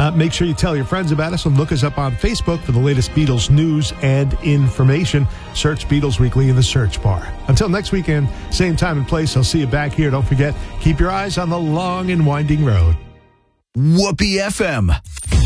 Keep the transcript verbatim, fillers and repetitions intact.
Uh, make sure you tell your friends about us and look us up on Facebook for the latest Beatles news and information. Search Beatles Weekly in the search bar. Until next weekend, same time and place, I'll see you back here. Don't forget, keep your eyes on the long and winding road. Whoopee F M.